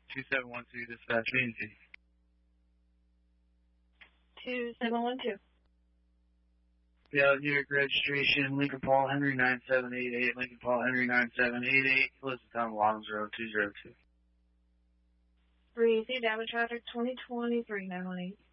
2712, dispatch B&T. 2712. Yeah, New York registration, Lincoln Paul Henry 9788, Lincoln Paul Henry 9788, listed time along 0202. Received damage traffic 2023 918.